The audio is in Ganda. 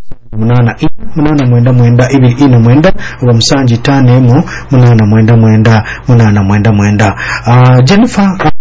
munana mwenda ibiri ina mwenda oba musanji tano emu munana mwenda Jennifer